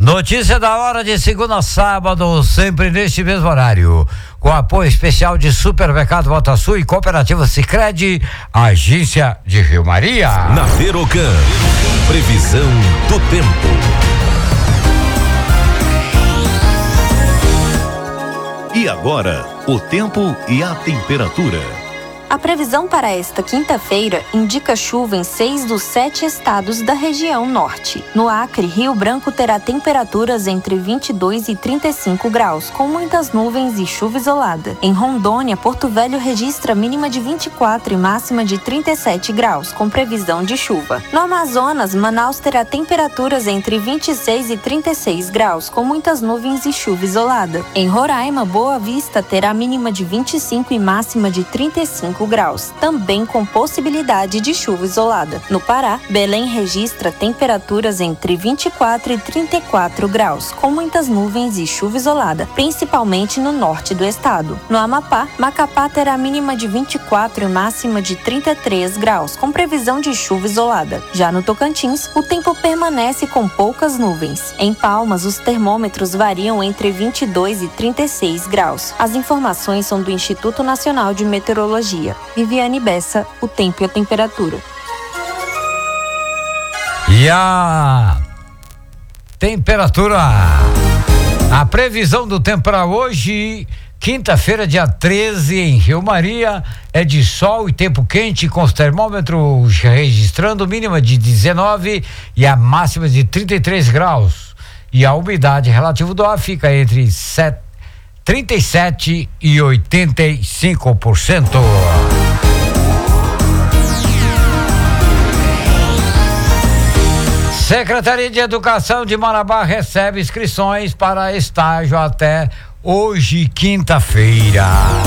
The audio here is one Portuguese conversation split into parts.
Notícia da hora de segunda a sábado, sempre neste mesmo horário. Com apoio especial de Supermercado Botasul e Cooperativa Sicredi, agência de Rio Maria. Na Verocan, previsão do tempo. E agora, o tempo e a temperatura. A previsão para esta quinta-feira indica chuva em 6 dos 7 estados da região norte. No Acre, Rio Branco terá temperaturas entre 22 e 35 graus, com muitas nuvens e chuva isolada. Em Rondônia, Porto Velho registra mínima de 24 e máxima de 37 graus, com previsão de chuva. No Amazonas, Manaus terá temperaturas entre 26 e 36 graus, com muitas nuvens e chuva isolada. Em Roraima, Boa Vista terá mínima de 25 e máxima de 35 graus, também com possibilidade de chuva isolada. No Pará, Belém registra temperaturas entre 24 e 34 graus, com muitas nuvens e chuva isolada, principalmente no norte do estado. No Amapá, Macapá terá mínima de 24 e máxima de 33 graus, com previsão de chuva isolada. Já no Tocantins, o tempo permanece com poucas nuvens. Em Palmas, os termômetros variam entre 22 e 36 graus. As informações são do Instituto Nacional de Meteorologia. Viviane Bessa, o tempo e a temperatura. E a temperatura, a previsão do tempo para hoje, quinta-feira, dia 13, em Rio Maria, é de sol e tempo quente, com os termômetros registrando mínima de 19 e a máxima de 33 graus. E a umidade relativa do ar fica entre 37 e 85%. Secretaria de Educação de Marabá recebe inscrições para estágio até hoje, quinta-feira.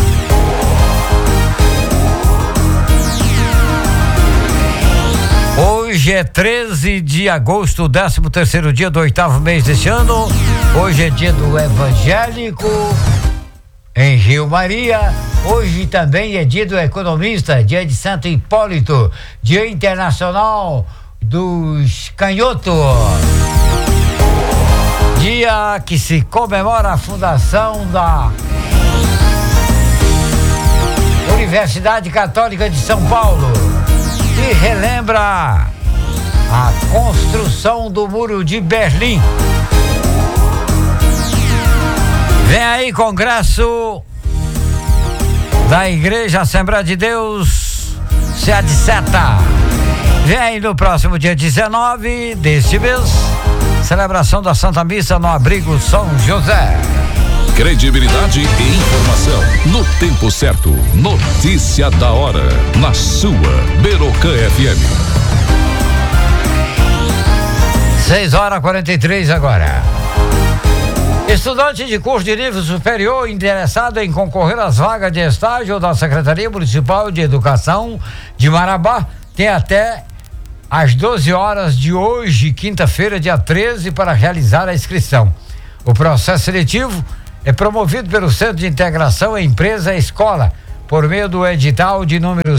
Hoje é 13 de agosto, 13º dia do 8º mês deste ano. Hoje é dia do evangélico em Rio Maria. Hoje também é dia do economista, dia de Santo Hipólito, dia internacional dos canhotos, dia que se comemora a fundação da Universidade Católica de São Paulo e relembra a construção do Muro de Berlim. Vem aí Congresso da Igreja Assembleia de Deus, Sé de Seta. Vem aí no próximo dia 19 deste mês, celebração da Santa Missa no Abrigo São José. Credibilidade e informação no tempo certo. Notícia da hora na sua Verocan FM. 6h43 agora. Estudante de curso de nível superior interessado em concorrer às vagas de estágio da Secretaria Municipal de Educação de Marabá tem até às 12 horas de hoje, quinta-feira, dia 13, para realizar a inscrição. O processo seletivo é promovido pelo Centro de Integração Empresa-Escola, por meio do edital de número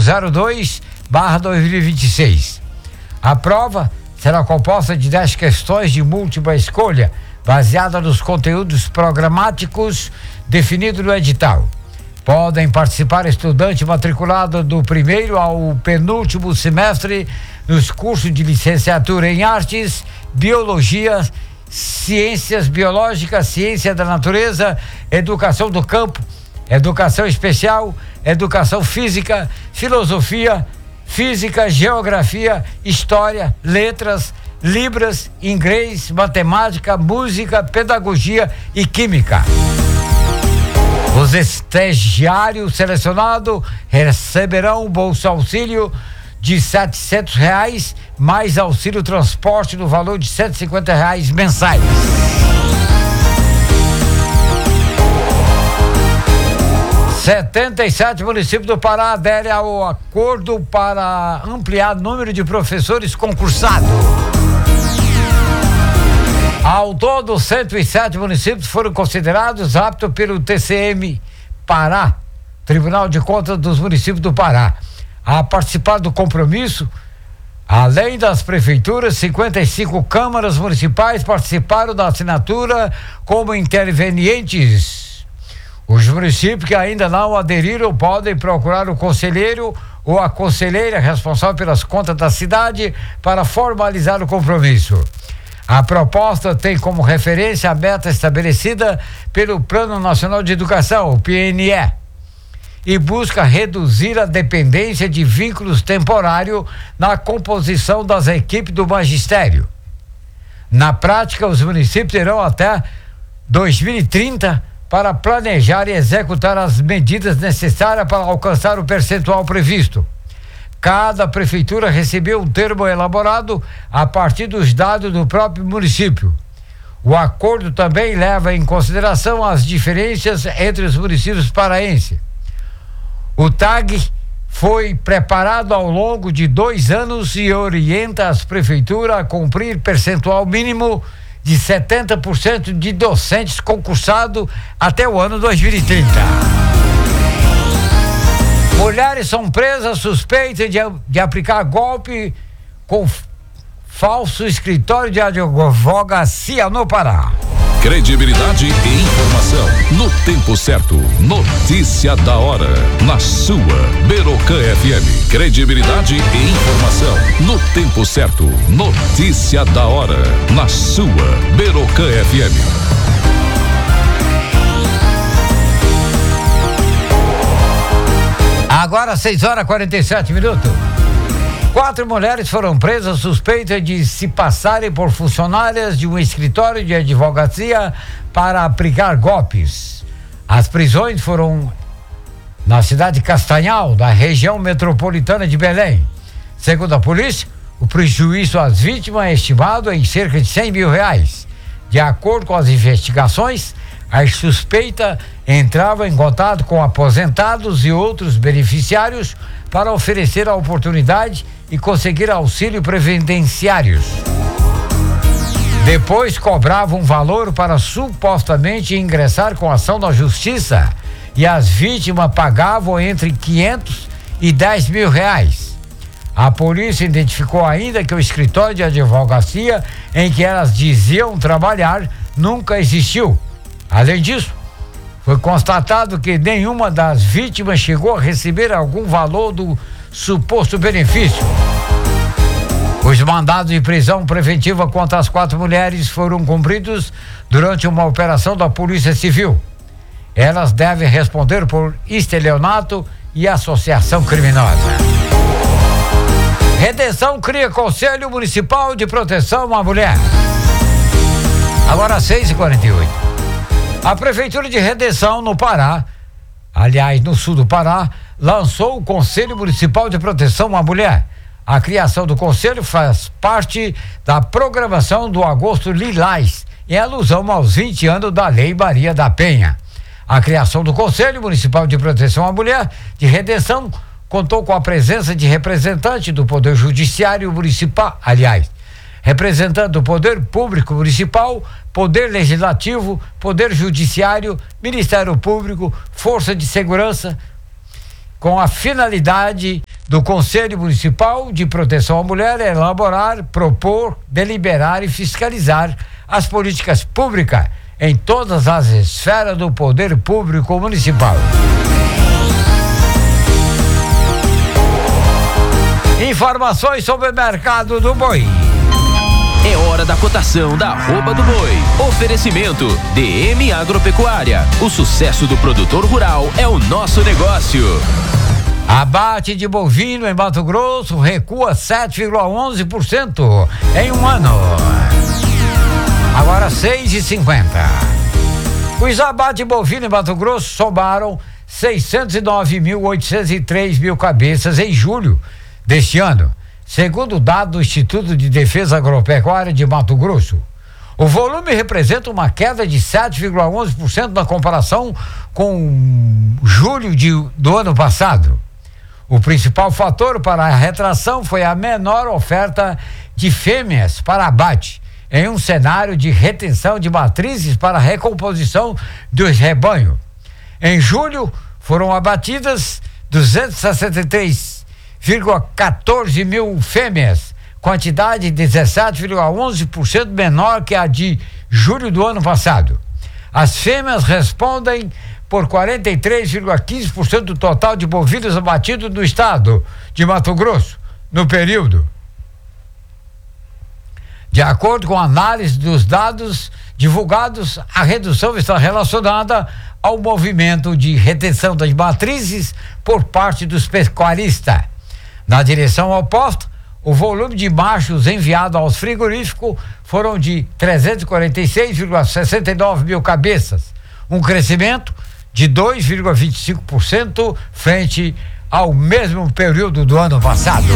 02/2026. A prova será composta de 10 questões de múltipla escolha, baseada nos conteúdos programáticos definidos no edital. Podem participar estudantes matriculados do primeiro ao penúltimo semestre nos cursos de licenciatura em Artes, Biologia, Ciências Biológicas, Ciência da Natureza, Educação do Campo, Educação Especial, Educação Física, Filosofia, Física, Geografia, História, Letras, Libras, Inglês, Matemática, Música, Pedagogia e Química. Os estagiários selecionados receberão bolsa auxílio de R$700, mais auxílio transporte no valor de R$150 mensais. – 77 municípios do Pará aderem ao acordo para ampliar o número de professores concursados. Ao todo, 107 municípios foram considerados aptos pelo TCM Pará, Tribunal de Contas dos Municípios do Pará, a participar do compromisso Além das prefeituras, 55 câmaras municipais participaram da assinatura como intervenientes. Os municípios que ainda não aderiram podem procurar o conselheiro ou a conselheira responsável pelas contas da cidade para formalizar o compromisso. A proposta tem como referência a meta estabelecida pelo Plano Nacional de Educação, o PNE, e busca reduzir a dependência de vínculos temporários na composição das equipes do magistério. Na prática, os municípios terão até 2030 para planejar e executar as medidas necessárias para alcançar o percentual previsto. Cada prefeitura recebeu um termo elaborado a partir dos dados do próprio município. O acordo também leva em consideração as diferenças entre os municípios paraenses. O TAG foi preparado ao longo de 2 anos e orienta as prefeituras a cumprir percentual mínimo de 70% de docentes concursados até o ano 2030. Mulheres são presas suspeitas de aplicar golpe com falso escritório de advocacia no Pará. Credibilidade e informação no tempo certo. Notícia da hora na sua Berocan FM. Credibilidade e informação no tempo certo. Notícia da hora na sua Berocan FM. Agora 6h47. 4 mulheres foram presas suspeitas de se passarem por funcionárias de um escritório de advocacia para aplicar golpes. As prisões foram na cidade de Castanhal, da região metropolitana de Belém. Segundo a polícia, o prejuízo às vítimas é estimado em cerca de R$100 mil. De acordo com as investigações, as suspeitas entravam em contato com aposentados e outros beneficiários para oferecer a oportunidade e conseguir auxílio previdenciários. Depois cobravam um valor para supostamente ingressar com ação na justiça e as vítimas pagavam entre R$500 e R$10 mil. A polícia identificou ainda que o escritório de advocacia em que elas diziam trabalhar nunca existiu. Além disso, foi constatado que nenhuma das vítimas chegou a receber algum valor do suposto benefício. Os mandados de prisão preventiva contra as 4 mulheres foram cumpridos durante uma operação da Polícia Civil. Elas devem responder por estelionato e associação criminosa. Redenção cria Conselho Municipal de Proteção à Mulher. Agora 6h48. A Prefeitura de Redenção, no Pará, aliás, no sul do Pará, lançou o Conselho Municipal de Proteção à Mulher. A criação do conselho faz parte da programação do Agosto Lilás, em alusão aos 20 anos da Lei Maria da Penha. A criação do Conselho Municipal de Proteção à Mulher de Redenção contou com a presença de representantes do Poder Judiciário Municipal, representando do Poder Público Municipal, Poder Legislativo, Poder Judiciário, Ministério Público, Força de Segurança, com a finalidade do Conselho Municipal de Proteção à Mulher elaborar, propor, deliberar e fiscalizar as políticas públicas em todas as esferas do Poder Público Municipal. Informações sobre o mercado do boi. É hora da cotação da arroba do boi. Oferecimento DM Agropecuária. O sucesso do produtor rural é o nosso negócio. Abate de bovino em Mato Grosso recua 7,11% em um ano. Agora 6h50. Os abates de bovino em Mato Grosso somaram 609.803 mil cabeças em julho deste ano, segundo o dado do Instituto de Defesa Agropecuária de Mato Grosso. O volume representa uma queda de 7,11% na comparação com julho do ano passado. O principal fator para a retração foi a menor oferta de fêmeas para abate, em um cenário de retenção de matrizes para a recomposição dos rebanhos. Em julho, foram abatidas 263,14 mil fêmeas, quantidade 17,11% menor que a de julho do ano passado. As fêmeas respondem por 43,15% do total de bovinos abatidos no estado de Mato Grosso no período. De acordo com a análise dos dados divulgados, a redução está relacionada ao movimento de retenção das matrizes por parte dos pecuaristas. Na direção oposta, o volume de machos enviado aos frigoríficos foram de 346,69 mil cabeças, um crescimento de 2,25% frente ao mesmo período do ano passado.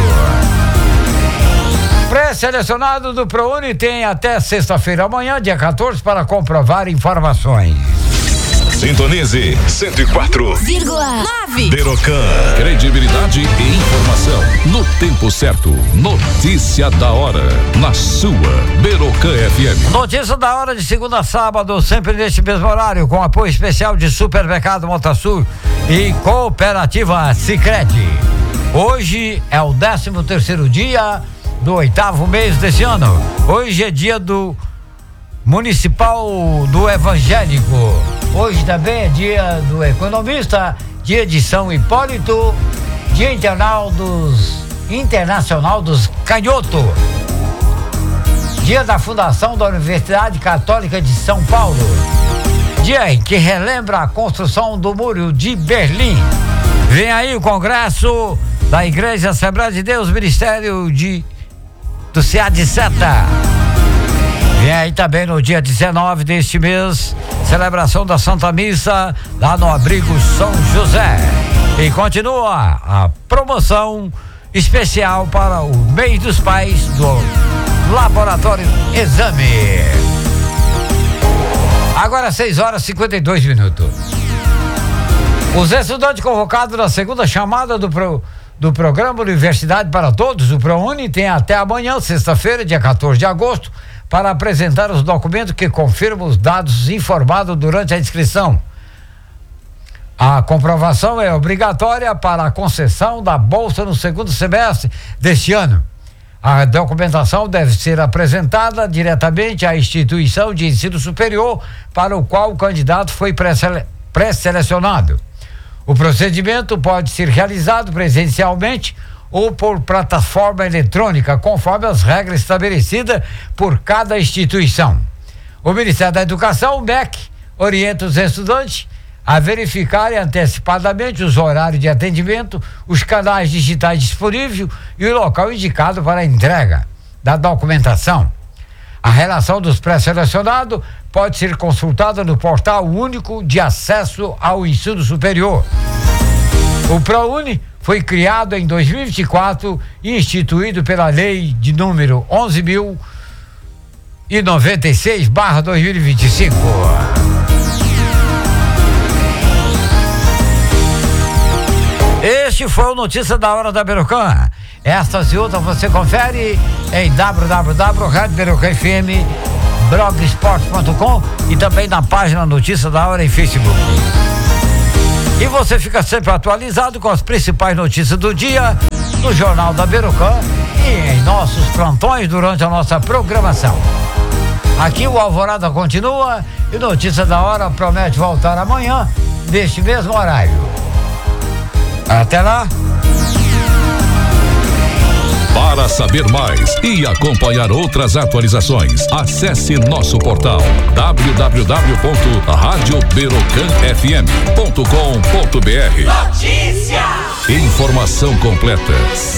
Pré-selecionado do ProUni tem até sexta-feira amanhã, dia 14, para comprovar informações. Sintonize 104,9. Berocan. Credibilidade e informação no tempo certo. Notícia da hora na sua Berocan FM. Notícia da hora de segunda a sábado, sempre neste mesmo horário, com apoio especial de Supermercado Montasul e Cooperativa Sicredi. Hoje é o 13º dia do 8º mês desse ano. Hoje é dia do Municipal do Evangélico. Hoje também é dia do economista, dia de São Hipólito, dia internacional dos canhotos, dia da fundação da Universidade Católica de São Paulo, dia em que relembra a construção do Muro de Berlim. Vem aí o Congresso da Igreja Assembleia de Deus, Ministério do CA de Seta. Vem aí também no dia 19 deste mês, celebração da Santa Missa lá no Abrigo São José. E continua a promoção especial para o mês dos pais do Laboratório Exame. Agora 6h52. Os estudantes convocados na segunda chamada do programa Universidade para Todos, o ProUni, tem até amanhã, sexta-feira, dia 14 de agosto, para apresentar os documentos que confirmam os dados informados durante a inscrição. A comprovação é obrigatória para a concessão da bolsa no segundo semestre deste ano. A documentação deve ser apresentada diretamente à instituição de ensino superior para o qual o candidato foi pré-selecionado. O procedimento pode ser realizado presencialmente ou por plataforma eletrônica, conforme as regras estabelecidas por cada instituição. O Ministério da Educação, o MEC, orienta os estudantes a verificarem antecipadamente os horários de atendimento, os canais digitais disponíveis e o local indicado para a entrega da documentação. A relação dos pré-selecionados pode ser consultada no Portal Único de Acesso ao Ensino Superior. O ProUni foi criado em 2024 e instituído pela Lei de número 11.096/2025. Este foi o Notícia da Hora da Berocan. Estas e outras você confere em www.radioberocafm.blogspot.com e também na página Notícia da Hora em Facebook. E você fica sempre atualizado com as principais notícias do dia no Jornal da Berocan e em nossos plantões durante a nossa programação. Aqui o Alvorada continua e Notícia da Hora promete voltar amanhã neste mesmo horário. Até lá! Para saber mais e acompanhar outras atualizações, acesse nosso portal www.radioberocanfm.com.br. Notícia! Informação completa,